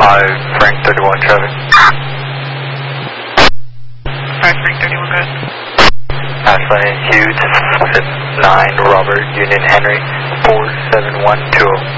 Frank 31 traffic. Frank 31, good. Aslan Hughes, 9 Robert Union Henry, 47120.